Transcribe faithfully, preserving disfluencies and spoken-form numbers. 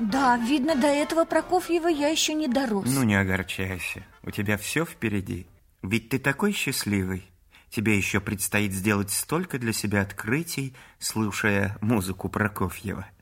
Да, видно, до этого Прокофьева я еще не дорос. Ну, не огорчайся, у тебя все впереди. Ведь ты такой счастливый. Тебе еще предстоит сделать столько для себя открытий, слушая музыку Прокофьева.